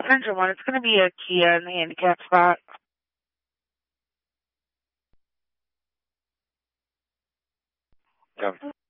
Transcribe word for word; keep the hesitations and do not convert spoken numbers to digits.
passenger one. It's going to be a Kia in the handicap spot. Yeah.